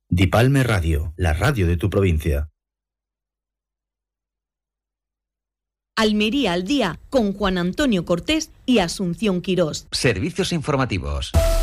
Dipalme Radio, la radio de tu provincia. Almería al día con Juan Antonio Cortés y Asunción Quirós. Servicios informativos.